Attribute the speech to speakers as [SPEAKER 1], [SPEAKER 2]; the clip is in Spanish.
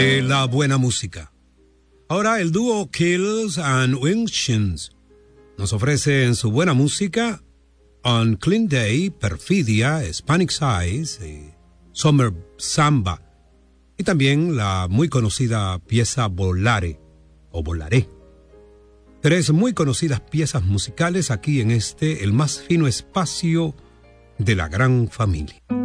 [SPEAKER 1] de la buena música. Ahora el dúo Kills and Winchins nos ofrece en su buena música On Clean Day, Perfidia, Hispanic Size y Summer Samba, y también la muy conocida pieza Volare o Volaré. Tres muy conocidas piezas musicales aquí en el más fino espacio de la gran familia.